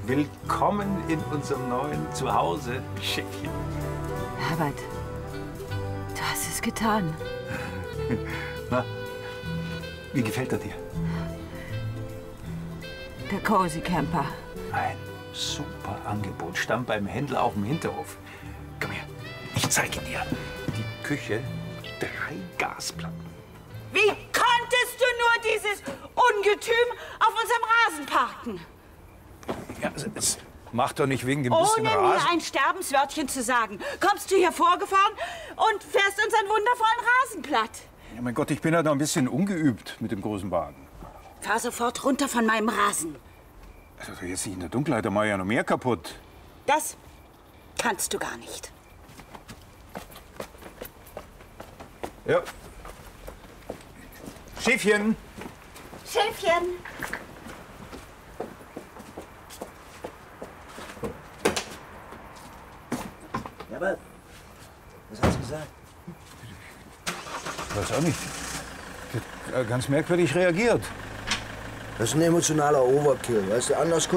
Willkommen in unserem neuen Zuhause, Schäfchen. Herbert, du hast es getan. Na, wie gefällt er dir? Der Cozy Camper. Ein super Angebot. Stand beim Händler auf dem Hinterhof. Komm her, ich zeige dir. Die Küche, 3 Gasplatten. Wie konntest du nur dieses Ungetüm auf unserem Rasen parken? Ja, es macht doch nicht wegen dem bisschen Ohne Rasen. mir ein Sterbenswörtchen zu sagen, kommst du hier vorgefahren und fährst unseren wundervollen Rasen platt. Ja, mein Gott, ich bin ja noch ein bisschen ungeübt mit dem großen Wagen. Fahr sofort runter von meinem Rasen. Also jetzt nicht in der Dunkelheit, da mach ich ja noch mehr kaputt. Das kannst du gar nicht. Ja. Schäfchen! Schäfchen! Ja, aber was hat sie gesagt? Weiß auch nicht. Die hat ganz merkwürdig reagiert. Das ist ein emotionaler Overkill, weißt du? Anders